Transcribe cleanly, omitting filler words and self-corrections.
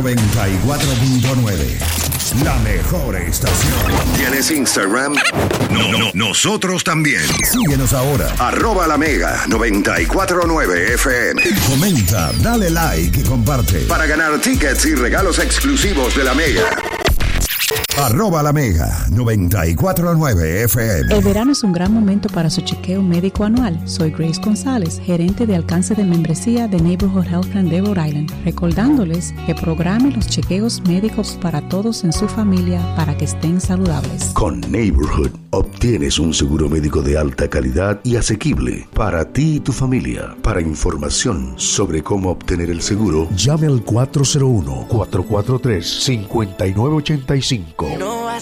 94.9. La mejor estación. ¿Tienes Instagram? No, nosotros también. Síguenos ahora. @La Mega 94.9 FM. Comenta, dale like y comparte. Para ganar tickets y regalos exclusivos de La Mega. @La Mega 94.9 FM. El verano es un gran momento para su chequeo médico anual. Soy Grace González, gerente de alcance de membresía de Neighborhood Health Plan de Rhode Island, recordándoles que programe los chequeos médicos para todos en su familia para que estén saludables. Con Neighborhood obtienes un seguro médico de alta calidad y asequible para ti y tu familia. Para información sobre cómo obtener el seguro, llame al 401-443-5985.